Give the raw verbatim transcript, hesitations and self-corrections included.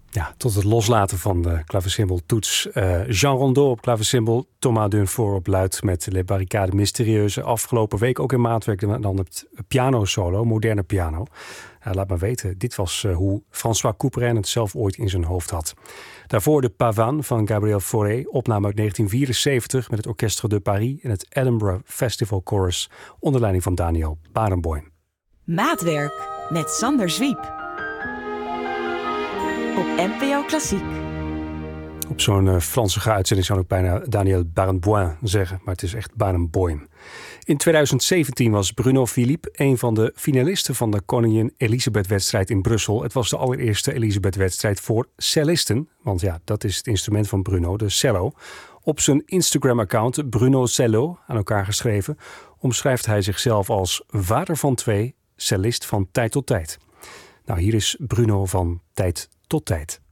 Ja, tot het loslaten van de klavecimbeltoets. Uh, Jean Rondeau op klavecimbel, Thomas Dunfort op luid met Les Barricades Mystérieuses. Afgelopen week ook in maatwerk dan het piano solo, moderne piano. Uh, laat maar weten, dit was uh, hoe François Couperin het zelf ooit in zijn hoofd had. Daarvoor de Pavane van Gabriel Fauré, opname uit negentien vierenzeventig met het Orchestre de Paris en het Edinburgh Festival Chorus onder leiding van Daniel Barenboim. Maatwerk met Sander Zwiep. Op N P O Klassiek. Op zo'n uh, Fransige uitzending zou ik bijna Daniel Barenboim zeggen, maar het is echt Barenboim. In tweeduizend zeventien was Bruno Philippe een van de finalisten van de Koningin Elisabeth-wedstrijd in Brussel. Het was de allereerste Elisabeth-wedstrijd voor cellisten, want ja, dat is het instrument van Bruno, de cello. Op zijn Instagram-account, Bruno Cello, aan elkaar geschreven, omschrijft hij zichzelf als vader van twee, cellist van tijd tot tijd. Nou, hier is Bruno van Tijd tot Tijd.